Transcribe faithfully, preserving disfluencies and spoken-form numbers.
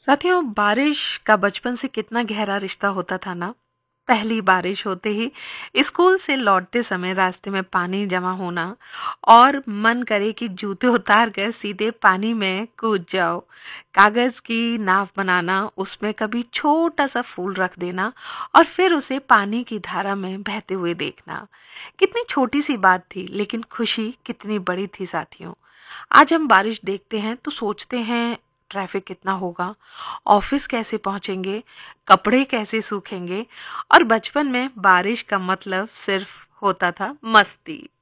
साथियों, बारिश का बचपन से कितना गहरा रिश्ता होता था ना। पहली बारिश होते ही स्कूल से लौटते समय रास्ते में पानी जमा होना और मन करे कि जूते उतार कर सीधे पानी में कूद जाओ। कागज की नाव बनाना, उसमें कभी छोटा सा फूल रख देना और फिर उसे पानी की धारा में बहते हुए देखना। कितनी छोटी सी बात थी, लेकिन खुशी कितनी बड़ी थी साथियों। आज हम बारिश देखते हैं तो सोचते हैं ट्रैफिक कितना होगा, ऑफिस कैसे पहुंचेंगे, कपड़े कैसे सूखेंगे। और बचपन में बारिश का मतलब सिर्फ होता था मस्ती।